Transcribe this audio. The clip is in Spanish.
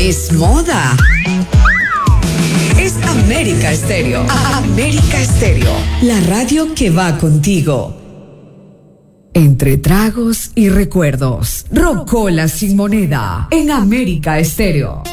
es moda. Es América Estéreo. América Estéreo. La radio que va contigo. Entre tragos y recuerdos. Rocola sin moneda. En América Estéreo.